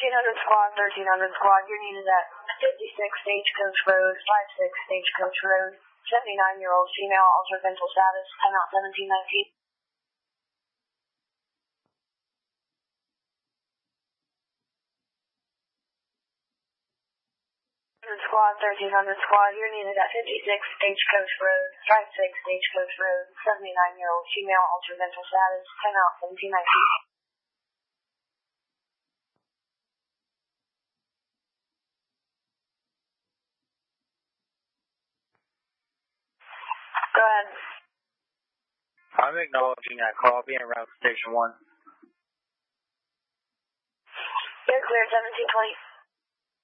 1300 squad, 1300 squad. You're needed at 56 Stagecoach Road, 56 Stagecoach Road. 79-year-old female, altered mental status, 10 out 1719. Squad, 1300 squad. You're needed at 56 Stagecoach Road, 56 Stagecoach Road. 79-year-old female, altered mental status, 10 out 1719. Go ahead. I'm acknowledging that call. Being around Station 1. You're clear, 1720.